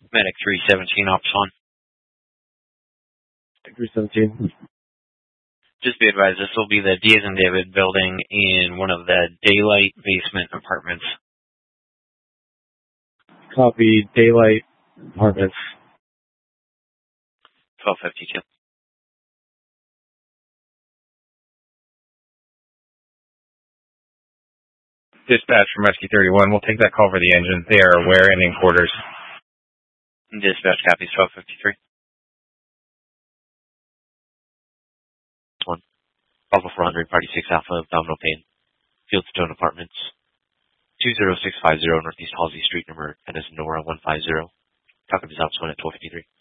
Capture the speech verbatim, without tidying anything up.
Medic three seventeen, Ops one. three seventeen. Just be advised, this will be the D as in David building in one of the Daylight basement apartments. Copy, Daylight apartments. twelve fifty-two. Dispatch from Rescue thirty-one. We'll take that call for the engine. They are aware and in quarters. Dispatch copies twelve fifty-three. one. Alpha four hundred, Party six Alpha, Abdominal Pain. Fieldstone Apartments. two zero six five zero Northeast Halsey Street, number N S Nora one five zero. Talk of his Ops one at twelve fifty-three.